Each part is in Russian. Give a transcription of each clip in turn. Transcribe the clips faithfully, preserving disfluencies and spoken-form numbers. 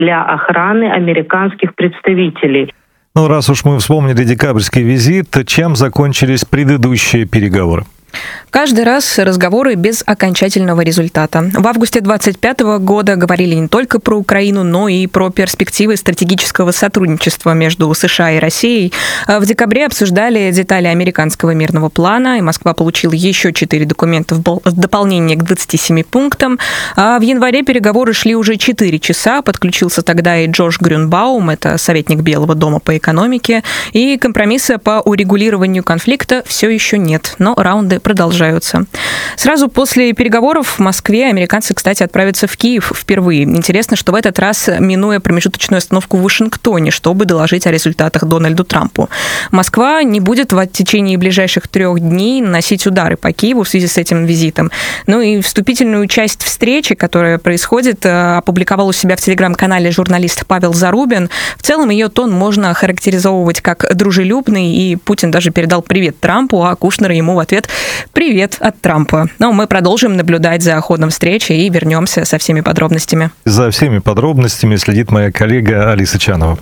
для охраны американских представителей. Ну, раз уж мы вспомнили декабрьский визит, чем закончились предыдущие переговоры? Каждый раз разговоры без окончательного результата. В августе двадцать пятого года говорили не только про Украину, но и про перспективы стратегического сотрудничества между США и Россией. В декабре обсуждали детали американского мирного плана, и Москва получила еще четыре документа в дополнение к двадцати семи пунктам. А в январе переговоры шли уже четыре часа. Подключился тогда и Джош Грюнбаум, это советник Белого дома по экономике. И компромисса по урегулированию конфликта все еще нет, но раунды продолжаются. Сразу после переговоров в Москве американцы, кстати, отправятся в Киев впервые. Интересно, что в этот раз минуя промежуточную остановку в Вашингтоне, чтобы доложить о результатах Дональду Трампу. Москва не будет в течение ближайших трех дней наносить удары по Киеву в связи с этим визитом. Ну и вступительную часть встречи, которая происходит, опубликовал у себя в телеграм-канале журналист Павел Зарубин. В целом ее тон можно охарактеризовывать как дружелюбный, и Путин даже передал привет Трампу, а Кушнер ему в ответ «Привет от Трампа». Но мы продолжим наблюдать за ходом встречи и вернемся со всеми подробностями. За всеми подробностями следит моя коллега Алиса Чанова.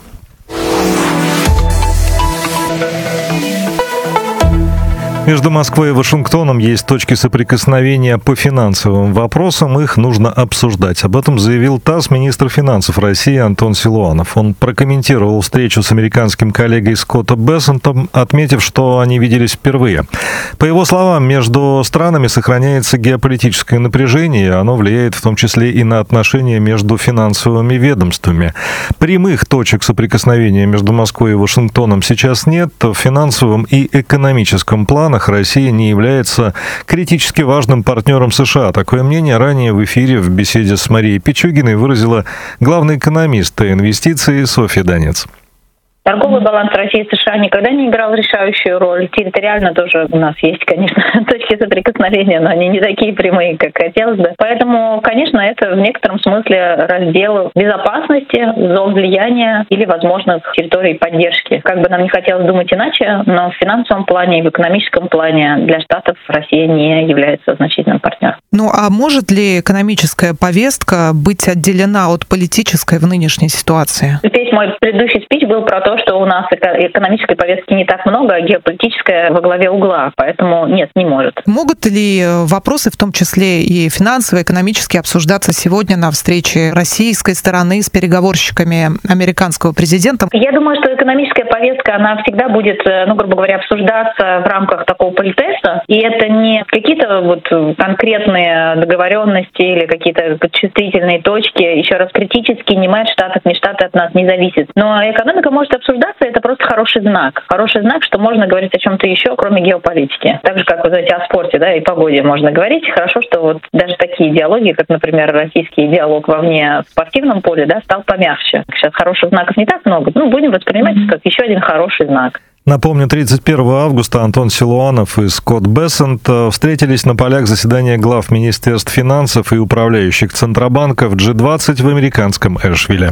Между Москвой и Вашингтоном есть точки соприкосновения по финансовым вопросам, их нужно обсуждать. Об этом заявил ТАСС министр финансов России Антон Силуанов. Он прокомментировал встречу с американским коллегой Скоттом Бессентом, отметив, что они виделись впервые. По его словам, между странами сохраняется геополитическое напряжение, оно влияет в том числе и на отношения между финансовыми ведомствами. Прямых точек соприкосновения между Москвой и Вашингтоном сейчас нет. В финансовом и экономическом планах Россия не является критически важным партнером США. Такое мнение ранее в эфире в беседе с Марией Пичугиной выразила главный экономист инвестиций Софья Донец. Торговый баланс России и США никогда не играл решающую роль. Территориально тоже у нас есть, конечно, точки соприкосновения, но они не такие прямые, как хотелось бы. Поэтому, конечно, это в некотором смысле раздел безопасности, зон влияния или возможных территорий поддержки. Как бы нам не хотелось думать иначе, но в финансовом плане и в экономическом плане для Штатов Россия не является значительным партнером. Ну а может ли экономическая повестка быть отделена от политической в нынешней ситуации? Весь мой предыдущий спич был про то, что у нас экономической повестки не так много, а геополитическая во главе угла, поэтому нет, не может. Могут ли вопросы, в том числе и финансовые, экономические, обсуждаться сегодня на встрече российской стороны с переговорщиками американского президента? Я думаю, что экономическая повестка, она всегда будет, ну, грубо говоря, обсуждаться в рамках такого политеса, и это не какие-то вот конкретные договоренности или какие-то чувствительные точки, еще раз, критически не мы от Штатов, не Штаты от нас не зависят. Но экономика может обсуждаться, это просто хороший знак. Хороший знак, что можно говорить о чем-то еще, кроме геополитики. Так же, как вы знаете, о спорте, да, и погоде можно говорить. Хорошо, что вот даже такие диалоги, как, например, российский диалог вовне в спортивном поле, да, стал помягче. Сейчас хороших знаков не так много, ну, будем воспринимать это как еще один хороший знак. Напомню, тридцать первого августа Антон Силуанов и Скотт Бессент встретились на полях заседания глав Министерств финансов и управляющих Центробанков джи двадцать в американском Эшвилле.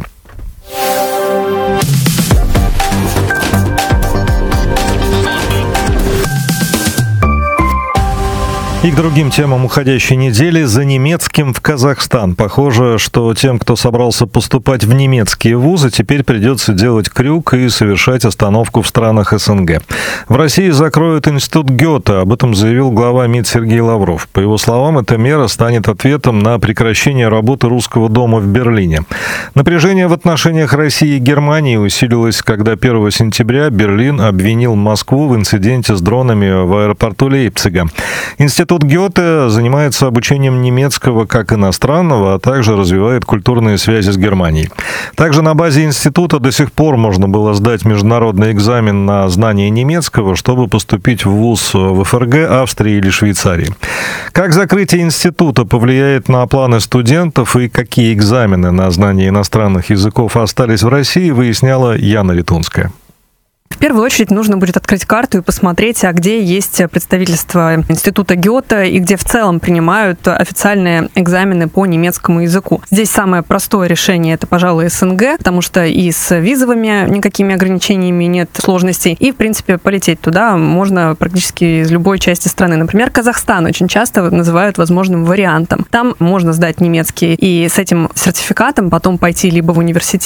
И к другим темам уходящей недели. За немецким в Казахстан. Похоже, что тем, кто собрался поступать в немецкие вузы, теперь придется делать крюк и совершать остановку в странах эс эн гэ. В России закроют институт Гёте. Об этом заявил глава МИД Сергей Лавров. По его словам, эта мера станет ответом на прекращение работы Русского дома в Берлине. Напряжение в отношениях России и Германии усилилось, когда первого сентября Берлин обвинил Москву в инциденте с дронами в аэропорту Лейпцига. Институт Институт Гёте занимается обучением немецкого как иностранного, а также развивает культурные связи с Германией. Также на базе института до сих пор можно было сдать международный экзамен на знание немецкого, чтобы поступить в вуз в эф эр гэ, Австрии или Швейцарии. Как закрытие института повлияет на планы студентов и какие экзамены на знание иностранных языков остались в России, выясняла Яна Витунская. В первую очередь нужно будет открыть карту и посмотреть, а где есть представительство Института Гёте и где в целом принимают официальные экзамены по немецкому языку. Здесь самое простое решение — это, пожалуй, СНГ, потому что и с визовыми никакими ограничениями нет сложностей, и, в принципе, полететь туда можно практически из любой части страны. Например, Казахстан очень часто называют возможным вариантом. Там можно сдать немецкий и с этим сертификатом потом пойти либо в университет,